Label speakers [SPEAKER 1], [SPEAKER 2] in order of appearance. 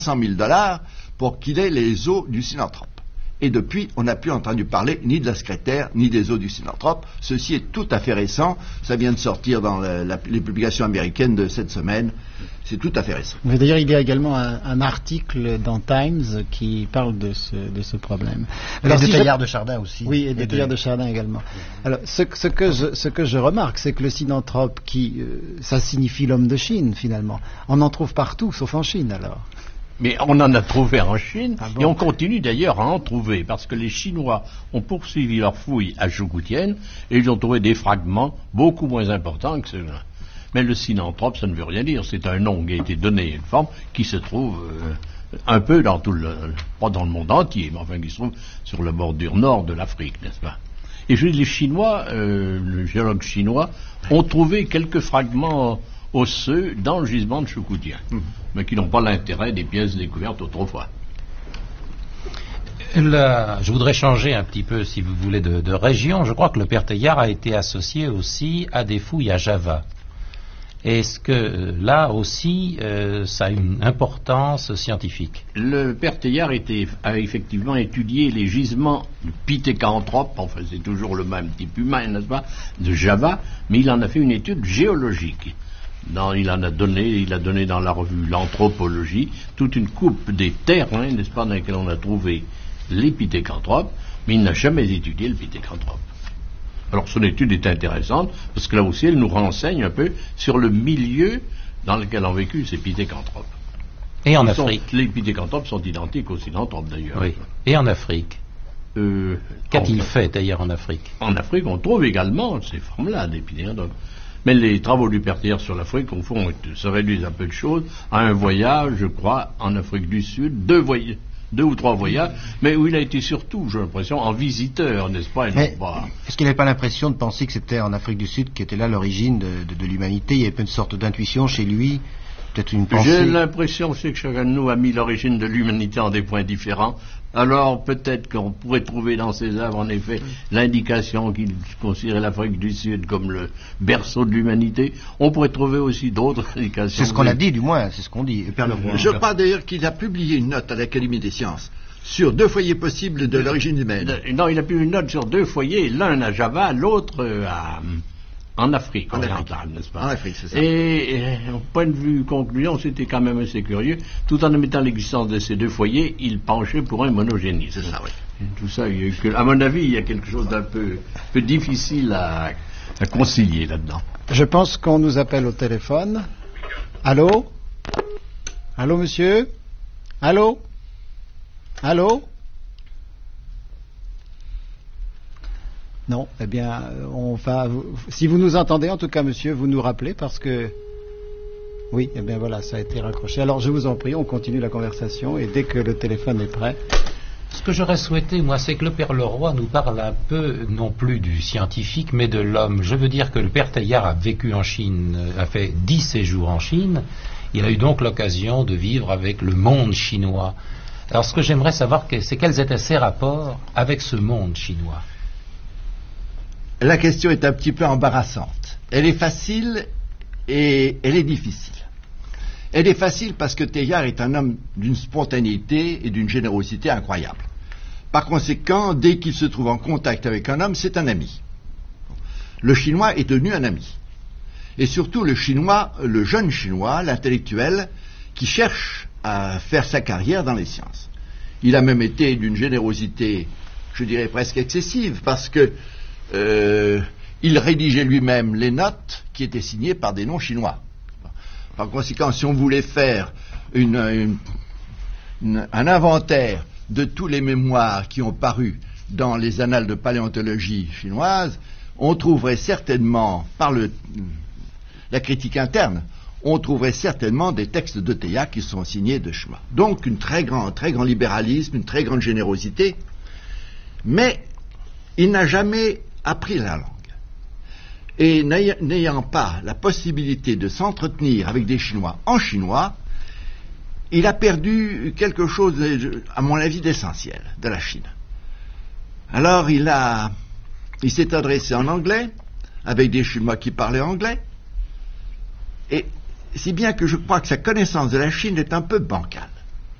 [SPEAKER 1] $500 000 pour qu'il ait les os du synanthrope. Et depuis, on n'a plus entendu parler ni de la secrétaire, ni des os du synanthrope. Ceci est tout à fait récent. Ça vient de sortir dans les publications américaines de cette semaine. C'est tout à fait récent.
[SPEAKER 2] Mais d'ailleurs, il y a également un article dans Times qui parle de ce problème.
[SPEAKER 3] Alors, et de Teilhard de Chardin aussi.
[SPEAKER 2] Oui, et de Teilhard de Chardin également. Alors, ce que je remarque, c'est que le synanthrope, ça signifie l'homme de Chine, finalement. On en trouve partout, sauf en Chine, alors.
[SPEAKER 4] Mais on en a trouvé en Chine,
[SPEAKER 2] bon.
[SPEAKER 4] Et on continue d'ailleurs à en trouver, parce que les Chinois ont poursuivi leurs fouilles à Zhougoutienne, et ils ont trouvé des fragments beaucoup moins importants que ceux-là. Mais le synanthrope, ça ne veut rien dire, c'est un nom qui a été donné à une forme qui se trouve un peu dans pas dans le monde entier, mais enfin qui se trouve sur la bordure nord de l'Afrique, n'est-ce pas? Et je dis, les Chinois, le géologue chinois, ont trouvé quelques fragments osseux dans le gisement de Zhougoutien, mais qui n'ont pas l'intérêt des pièces découvertes autrefois.
[SPEAKER 5] Je voudrais changer un petit peu, si vous voulez, de région. Je crois que le père Teilhard a été associé aussi à des fouilles à Java. Est-ce que là aussi, ça a une importance scientifique?
[SPEAKER 4] Le père Teilhard a effectivement étudié les gisements de pithécanthropes, enfin c'est toujours le même type humain, n'est-ce pas, de Java, mais il en a fait une étude géologique. Il a donné dans la revue L'Anthropologie toute une coupe des terrains, n'est-ce pas, dans lesquels on a trouvé les pithécanthropes, mais il n'a jamais étudié le pithécanthrope. Alors son étude est intéressante, parce que là aussi elle nous renseigne un peu sur le milieu dans lequel ont vécu ces pithécanthropes.
[SPEAKER 5] Et en Afrique?
[SPEAKER 4] Les pithécanthropes sont identiques aux synanthropes d'ailleurs.
[SPEAKER 5] Oui. Et en Afrique? Qu'a-t-il fait d'ailleurs en Afrique?
[SPEAKER 4] En Afrique, on trouve également ces formes-là, des pithécanthropes. Mais les travaux du père Teilhard sur l'Afrique, au fond, se réduisent un peu de choses à un voyage, je crois, en Afrique du Sud, deux ou trois voyages, mais où il a été surtout, j'ai l'impression, en visiteur, n'est-ce pas?
[SPEAKER 3] Est-ce qu'il n'avait pas l'impression de penser que c'était en Afrique du Sud qu'était là l'origine de l'humanité? Il y avait une sorte d'intuition chez lui, peut-être une pensée.
[SPEAKER 4] J'ai l'impression que chacun de nous a mis l'origine de l'humanité en des points différents. Alors peut-être qu'on pourrait trouver dans ses œuvres en effet l'indication qu'il considérait l'Afrique du Sud comme le berceau de l'humanité. On pourrait trouver aussi d'autres indications.
[SPEAKER 3] C'est ce qu'on a dit, du moins, c'est ce qu'on dit.
[SPEAKER 1] Je crois d'ailleurs qu'il a publié une note à l'Académie des sciences sur 2 foyers possibles de l'origine humaine.
[SPEAKER 4] Non, il a publié une note sur 2 foyers, l'un à Java, l'autre en Afrique orientale, n'est-ce pas?
[SPEAKER 1] En Afrique, c'est ça.
[SPEAKER 4] Et au point de vue conclusion, c'était quand même assez curieux. Tout en admettant l'existence de ces 2 foyers, il penchait pour un monogénisme.
[SPEAKER 1] C'est ça, oui.
[SPEAKER 4] Et tout ça, à mon avis, il y a quelque chose d'un peu difficile à concilier là-dedans.
[SPEAKER 2] Je pense qu'on nous appelle au téléphone. Allô? Allô, monsieur? Allô? Allô? Non, eh bien, si vous nous entendez, en tout cas, monsieur, vous nous rappelez parce que... Oui, eh bien voilà, ça a été raccroché. Alors, je vous en prie, on continue la conversation et dès que le téléphone est prêt...
[SPEAKER 5] Ce que j'aurais souhaité, moi, c'est que le père Leroy nous parle un peu, non plus du scientifique, mais de l'homme. Je veux dire que le père Teilhard a vécu en Chine, a fait 10 séjours en Chine. Il a eu donc l'occasion de vivre avec le monde chinois. Alors, ce que j'aimerais savoir, c'est quels étaient ses rapports avec ce monde chinois.
[SPEAKER 1] La question est un petit peu embarrassante. Elle est facile et elle est difficile. Elle est facile parce que Teilhard est un homme d'une spontanéité et d'une générosité incroyable. Par conséquent, dès qu'il se trouve en contact avec un homme, c'est un ami. Le Chinois est devenu un ami. Et surtout le Chinois, le jeune Chinois, l'intellectuel, qui cherche à faire sa carrière dans les sciences. Il a même été d'une générosité, je dirais presque excessive, parce que il rédigeait lui-même les notes qui étaient signées par des noms chinois. Par conséquent, si on voulait faire un inventaire de tous les mémoires qui ont paru dans les annales de paléontologie chinoise, on trouverait certainement, par la critique interne, on trouverait certainement des textes de Teilhard qui sont signés de Chinois. Donc, un très grand libéralisme, une très grande générosité, mais il n'a jamais appris la langue. Et n'ayant pas la possibilité de s'entretenir avec des Chinois en chinois, il a perdu quelque chose, à mon avis, d'essentiel de la Chine. Alors il s'est adressé en anglais, avec des Chinois qui parlaient anglais, et si bien que je crois que sa connaissance de la Chine est un peu bancale.